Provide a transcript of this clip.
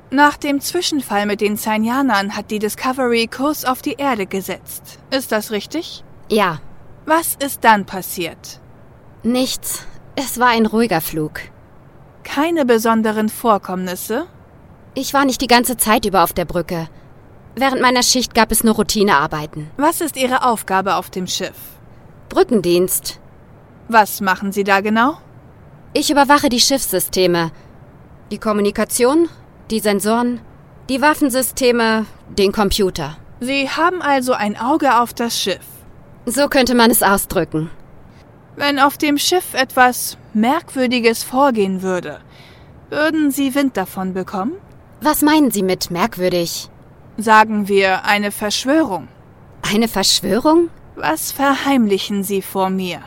Nach dem Zwischenfall mit den Cynianern hat die Discovery Kurs auf die Erde gesetzt. Ist das richtig? Ja. Was ist dann passiert? Nichts. Es war ein ruhiger Flug. Keine besonderen Vorkommnisse? Ich war nicht die ganze Zeit über auf der Brücke. Während meiner Schicht gab es nur Routinearbeiten. Was ist Ihre Aufgabe auf dem Schiff? Brückendienst. Was machen Sie da genau? Ich überwache die Schiffssysteme. Die Kommunikation, die Sensoren, die Waffensysteme, den Computer. Sie haben also ein Auge auf das Schiff. So könnte man es ausdrücken. Wenn auf dem Schiff etwas Merkwürdiges vorgehen würde, würden Sie Wind davon bekommen? Was meinen Sie mit merkwürdig? Sagen wir eine Verschwörung. Eine Verschwörung? Was verheimlichen Sie vor mir?